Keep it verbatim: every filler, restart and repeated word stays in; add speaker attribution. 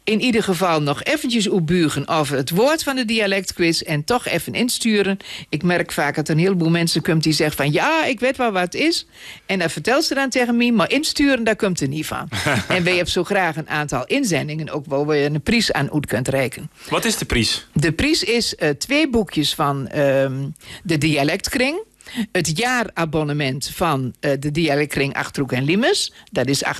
Speaker 1: in ieder geval nog eventjes opbuigen over het woord van de dialectquiz en toch even insturen. Ik merk vaak dat een heleboel mensen komt die zeggen van ja, ik weet wel wat het is. En dan vertelt ze dan tegen mij, maar insturen, daar komt er niet van. En wij hebben zo graag een aantal inzendingen, ook waar je een prijs aan uit kunt rekenen.
Speaker 2: Wat is de prijs?
Speaker 1: De prijs is uh, twee boekjes van uh, de Dialectkring. Het jaarabonnement van uh, de Dialectkring Achterhoek en Limes. Dat is